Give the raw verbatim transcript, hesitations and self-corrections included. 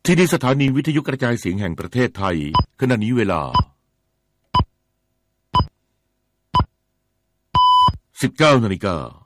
ที่นี่สถานีวิทยุกระจายเสียงแห่งประเทศไทยขณะนี้เวลา สิบเก้านาฬิกา